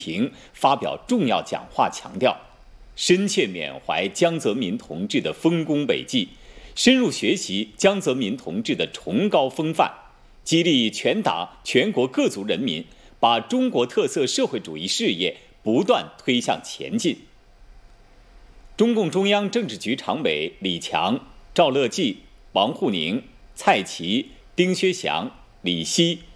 平发表重要讲话，强调深切缅怀江泽民同志的丰功伟绩，深入学习江泽民同志的崇高风范，激励全党全国各族人民把中国特色社会主义事业不断推向前进。中共中央政治局常委李强、赵乐际、王沪宁、蔡奇、丁薛祥、李希、